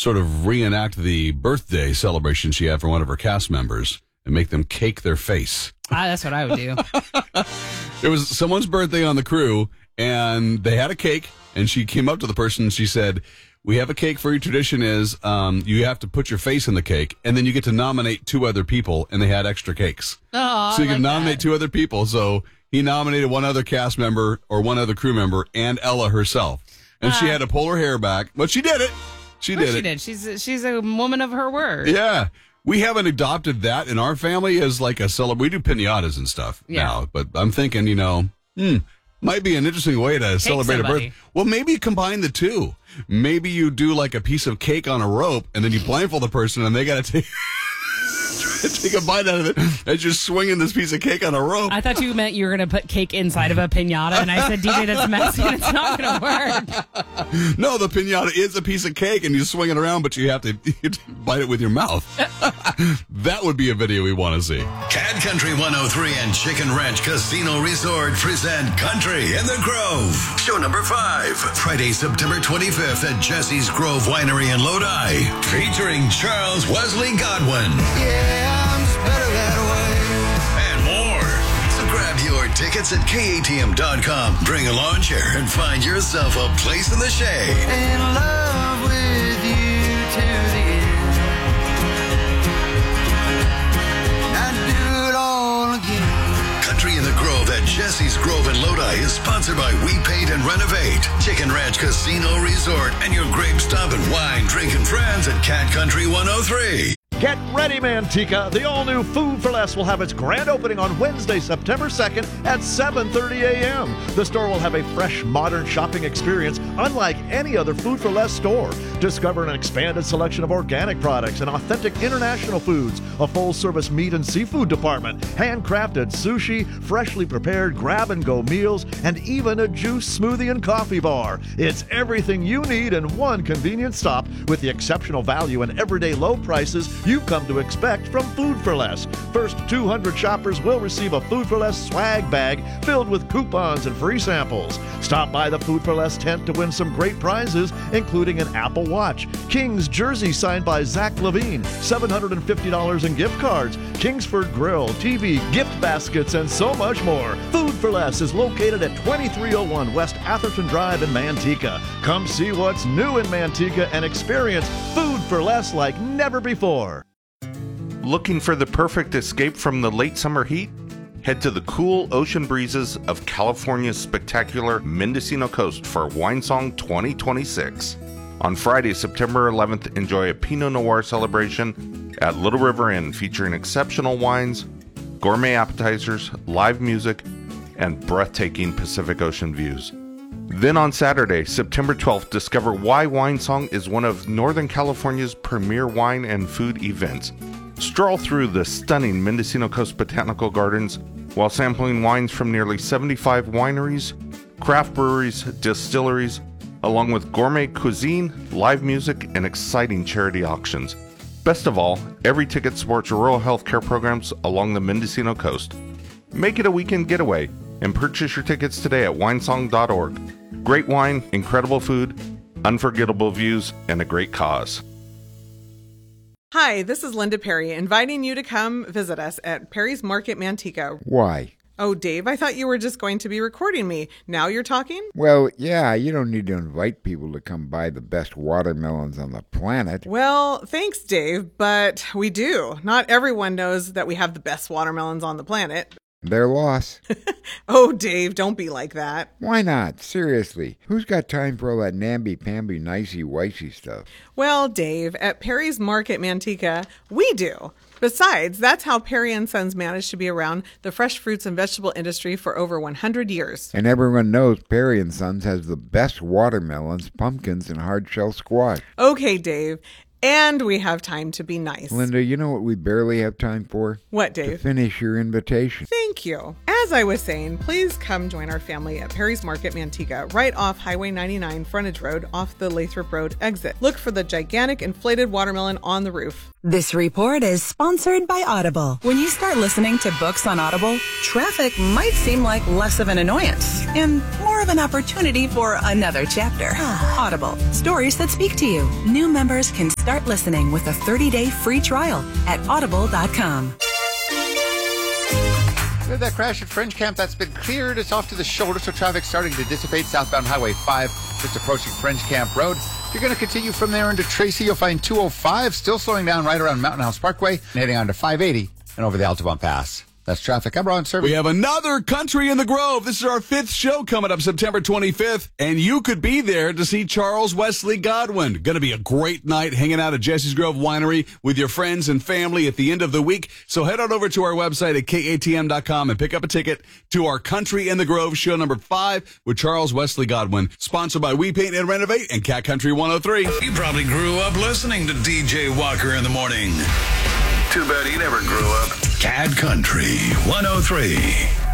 sort of reenact the birthday celebration she had for one of her cast members and make them cake their face. That's what I would do. It was someone's birthday on the crew, and they had a cake, and she came up to the person and she said, "We have a cake for you. Tradition is you have to put your face in the cake, and then you get to nominate 2 other people," and they had extra cakes. Oh, so you can like nominate 2 other people. So he nominated 1 other cast member or 1 other crew member and Ella herself. And she had to pull her hair back, but she did it. She did. She's a woman of her word. Yeah. We haven't adopted that in our family as like a we do piñatas and stuff now, but I'm thinking, might be an interesting way to celebrate a birthday. Well, maybe combine the 2. Maybe you do like a piece of cake on a rope, and then you blindfold the person, and they got to take a bite out of it as you're swinging this piece of cake on a rope. I thought you meant you were going to put cake inside of a piñata, and I said, DJ, that's messy, and it's not going to work. No, the piñata is a piece of cake, and you swing it around, but you have to bite it with your mouth. That would be a video we want to see. Cat Country 103 and Chicken Ranch Casino Resort present Country in the Grove. Show number 5, Friday, September 25th at Jesse's Grove Winery in Lodi, featuring Charles Wesley Godwin. Yeah, I'm just better that way. And more. So grab your tickets at KATM.com. Bring a lawn chair and find yourself a place in the shade. In love with you to the end. I'd do it all again. Country in the Grove at Jesse's Grove in Lodi is sponsored by We Paint and Renovate, Chicken Ranch Casino Resort, and your grape stop and wine drinking friends at Cat Country 103. Get ready, Manteca. The all-new Food for Less will have its grand opening on Wednesday, September 2nd at 7:30 a.m. The store will have a fresh, modern shopping experience unlike any other Food for Less store. Discover an expanded selection of organic products and authentic international foods, a full-service meat and seafood department, handcrafted sushi, freshly prepared grab-and-go meals, and even a juice, smoothie, and coffee bar. It's everything you need in one convenient stop with the exceptional value and everyday low prices you've come to expect from Food for Less. First 200 shoppers will receive a Food for Less swag bag filled with coupons and free samples. Stop by the Food for Less tent to win some great prizes, including an Apple Watch, King's jersey signed by Zach Levine, $750 in gift cards, Kingsford Grill, TV, gift baskets, and so much more. Food for Less is located at 2301 West Atherton Drive in Manteca. Come see what's new in Manteca and experience Food for Less like never before. Looking for the perfect escape from the late summer heat? Head to the cool ocean breezes of California's spectacular Mendocino coast for Winesong 2026. On Friday, September 11th, enjoy a Pinot Noir celebration at Little River Inn featuring exceptional wines, gourmet appetizers, live music, and breathtaking Pacific Ocean views. Then on Saturday, September 12th, discover why Winesong is one of Northern California's premier wine and food events. Stroll through the stunning Mendocino Coast Botanical Gardens while sampling wines from nearly 75 wineries, craft breweries, distilleries, along with gourmet cuisine, live music, and exciting charity auctions. Best of all, every ticket supports rural health care programs along the Mendocino Coast. Make it a weekend getaway and purchase your tickets today at winesong.org. Great wine, incredible food, unforgettable views, and a great cause. Hi, this is Linda Perry, inviting you to come visit us at Perry's Market Manteca. Why? Oh, Dave, I thought you were just going to be recording me. Now you're talking? Well, yeah, you don't need to invite people to come buy the best watermelons on the planet. Well, thanks, Dave, but we do. Not everyone knows that we have the best watermelons on the planet. Their loss. Oh, Dave, don't be like that. Why not? Seriously. Who's got time for all that namby-pamby, nicey-wicey stuff? Well, Dave, at Perry's Market Manteca, we do. Besides, that's how Perry & Sons managed to be around the fresh fruits and vegetable industry for over 100 years. And everyone knows Perry & Sons has the best watermelons, pumpkins, and hard-shell squash. Okay, Dave. And we have time to be nice. Linda, you know what we barely have time for? What, Dave? To finish your invitation. Thank you. As I was saying, please come join our family at Perry's Market Manteca, right off Highway 99 Frontage Road off the Lathrop Road exit. Look for the gigantic inflated watermelon on the roof. This report is sponsored by Audible. When you start listening to books on Audible, traffic might seem like less of an annoyance and more of an opportunity for another chapter. Audible, stories that speak to you. New members can Start listening with a 30-day free trial at audible.com. With that crash at French Camp, that's been cleared. It's off to the shoulder, so traffic's starting to dissipate southbound Highway 5, just approaching French Camp Road. If you're going to continue from there into Tracy, you'll find 205 still slowing down right around Mountain House Parkway and heading on to 580 and over the Altabont Pass. That's traffic. I'm Ron Serby. We have another Country in the Grove. This is our 5th show coming up September 25th, and you could be there to see Charles Wesley Godwin. Going to be a great night hanging out at Jesse's Grove Winery with your friends and family at the end of the week. So head on over to our website at katm.com and pick up a ticket to our Country in the Grove show number 5 with Charles Wesley Godwin, sponsored by We Paint and Renovate and Cat Country 103. You probably grew up listening to DJ Walker in the morning. Too bad he never grew up. Cat Country 103.